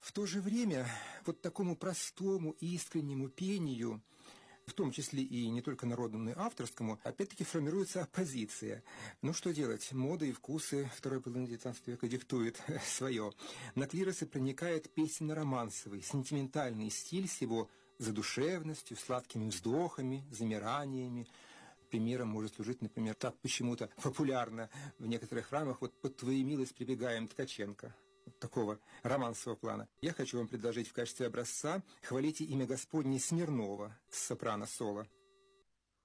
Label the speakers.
Speaker 1: В то же время вот такому простому и искреннему пению, в том числе и не только народному, но и авторскому, опять-таки формируется оппозиция. Ну, что делать? Мода и вкусы второй половины XIX века диктуют свое. На клиросы проникает песенно-романсовый, сентиментальный стиль с его задушевностью, сладкими вздохами, замираниями. Примером может служить, например, так почему-то популярно в некоторых храмах вот «Под твою милость прибегаем» Ткаченко. Вот такого романсового плана. Я хочу вам предложить в качестве образца «Хвалите имя Господне» Смирнова с сопрано-соло.